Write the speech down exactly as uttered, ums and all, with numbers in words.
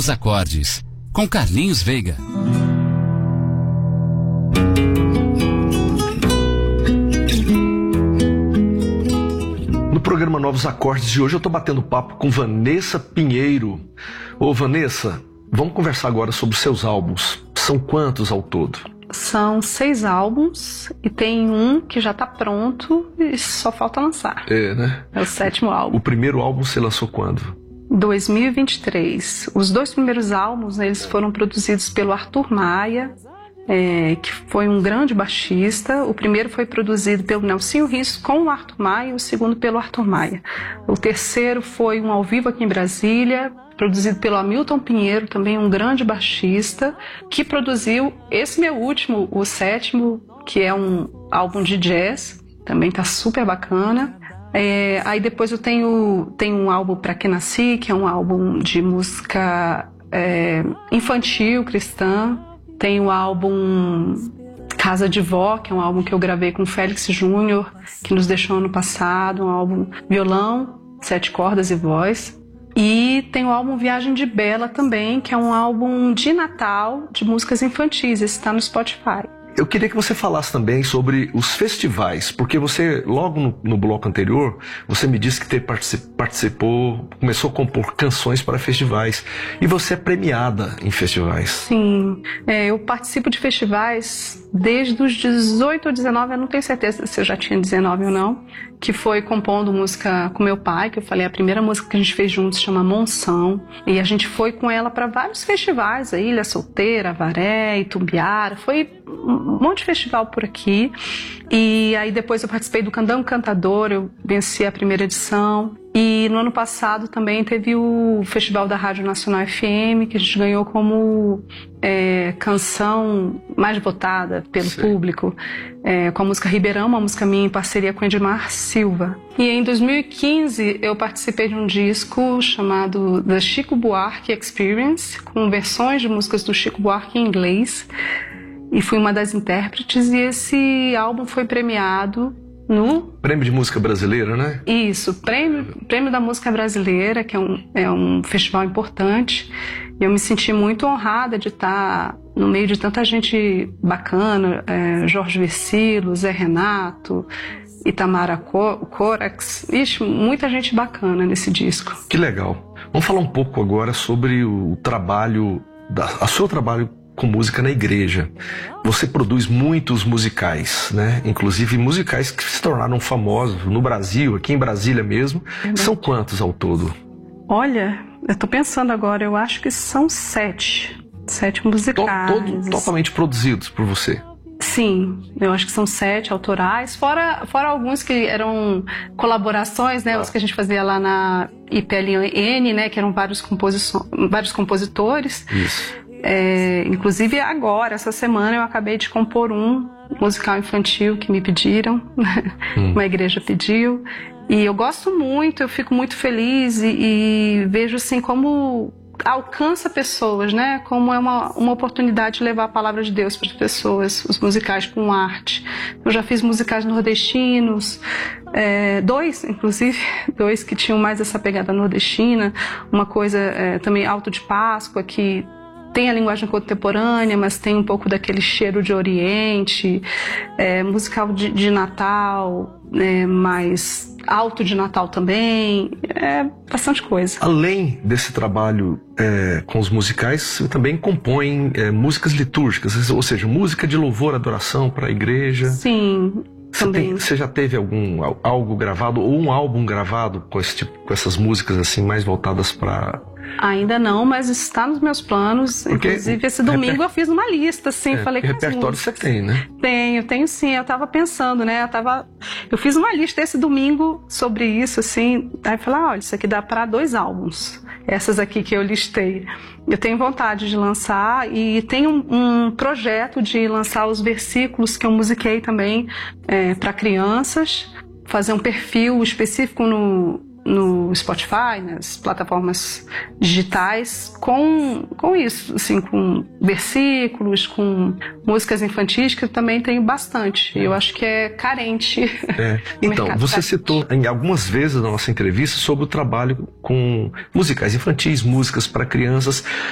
Novos Acordes, com Carlinhos Veiga. No programa Novos Acordes de hoje eu estou batendo papo com Vanessa Pinheiro. Ô Vanessa, vamos conversar agora sobre os seus álbuns. São quantos ao todo? São seis álbuns e tem um que já está pronto e só falta lançar. É, né? É o sétimo álbum. O primeiro álbum você lançou quando? dois mil e vinte e três. Os dois primeiros álbuns, eles foram produzidos pelo Arthur Maia, é, que foi um grande baixista. O primeiro foi produzido pelo Nelsinho Rios com o Arthur Maia e o segundo pelo Arthur Maia. O terceiro foi um ao vivo aqui em Brasília, produzido pelo Hamilton Pinheiro, também um grande baixista, que produziu esse meu último, o sétimo, que é um álbum de jazz, também tá super bacana. É, aí depois eu tenho, tenho um álbum Pra Que Nasci, que é um álbum de música é, infantil, cristã. Tem o álbum Casa de Vó, que é um álbum que eu gravei com o Félix Júnior, que nos deixou ano passado, um álbum violão, sete cordas e voz. E tem o álbum Viagem de Bela também, que é um álbum de Natal de músicas infantis. Esse está no Spotify. Eu queria que você falasse também sobre os festivais, porque você, logo no, no bloco anterior, você me disse que ter participou, começou a compor canções para festivais, e você é premiada em festivais. Sim, é, eu participo de festivais desde os dezoito ou dezenove, eu não tenho certeza se eu já tinha dezenove ou não, que foi compondo música com meu pai, que eu falei, a primeira música que a gente fez juntos se chama Monção, e a gente foi com ela para vários festivais, a Ilha Solteira, Avaré, Itumbiara, foi um monte de festival por aqui. E aí depois eu participei do Candango Cantador, eu venci a primeira edição. E no ano passado também teve o Festival da Rádio Nacional F M, que a gente ganhou como é, canção mais votada pelo Sim. público, é, com a música Ribeirão, uma música minha em parceria com Edmar Silva. E em dois mil e quinze eu participei de um disco chamado The Chico Buarque Experience, com versões de músicas do Chico Buarque em inglês. E fui uma das intérpretes, e esse álbum foi premiado no... Prêmio de Música Brasileira, né? Isso, Prêmio, Prêmio da Música Brasileira, que é um, é um festival importante. E eu me senti muito honrada de estar no meio de tanta gente bacana, é, Jorge Versilo, Zé Renato, Itamara Corax, ixi, muita gente bacana nesse disco. Que legal. Vamos falar um pouco agora sobre o trabalho, da, o seu trabalho com música na igreja. Você produz muitos musicais, né? Inclusive musicais que se tornaram famosos no Brasil, aqui em Brasília mesmo. É. São quantos ao todo? Olha, eu tô pensando agora, eu acho que são sete. Sete musicais. To, todo, totalmente produzidos por você? Sim, eu acho que são sete autorais, fora, fora alguns que eram colaborações, né? Ah. Os que a gente fazia lá na I P L N, né? Que eram vários, composições, vários compositores. Isso. É, inclusive agora, essa semana, eu acabei de compor um musical infantil que me pediram, hum. uma igreja pediu, e eu gosto muito, eu fico muito feliz e, e vejo assim como alcança pessoas, né? Como é uma, uma oportunidade de levar a palavra de Deus para as pessoas, os musicais com arte. Eu já fiz musicais nordestinos, é, dois, inclusive, dois que tinham mais essa pegada nordestina, uma coisa é, também Alto de Páscoa, que tem a linguagem contemporânea, mas tem um pouco daquele cheiro de Oriente, é, musical de, de Natal, é, mais alto de Natal também, é bastante coisa. Além desse trabalho é, com os musicais, você também compõe é, músicas litúrgicas, ou seja, música de louvor, adoração para a igreja. Sim. Você, tem, você já teve algum algo gravado ou um álbum gravado com, esse tipo, com essas músicas assim mais voltadas para... Ainda não, mas está nos meus planos. Porque Inclusive, esse domingo reper... eu fiz uma lista, assim, é, falei que repertório você tem, né? Tenho, tenho sim. Eu tava pensando, né? Eu, tava... eu fiz uma lista esse domingo sobre isso, assim. Aí eu falei, ah, olha, isso aqui dá para dois álbuns. Essas aqui que eu listei. Eu tenho vontade de lançar e tenho um, um projeto de lançar os versículos que eu musiquei também é, para crianças, fazer um perfil específico no... no Spotify, nas plataformas digitais, com, com isso, assim, com versículos, com músicas infantis, que eu também tenho bastante. Eu acho que é carente. É. Então, você carente. citou em algumas vezes na nossa entrevista sobre o trabalho com musicais infantis, músicas para crianças.